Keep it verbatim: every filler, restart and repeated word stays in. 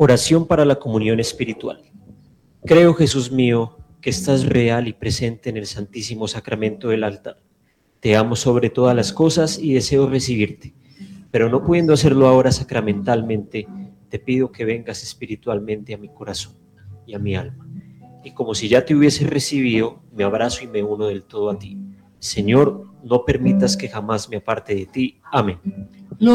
Oración para la comunión espiritual. Creo, Jesús mío, que estás real y presente en el Santísimo Sacramento del altar. Te amo sobre todas las cosas y deseo recibirte, pero no pudiendo hacerlo ahora sacramentalmente, te pido que vengas espiritualmente a mi corazón y a mi alma. Y como si ya te hubiese recibido, me abrazo y me uno del todo a ti. Señor, no permitas que jamás me aparte de ti. Amén.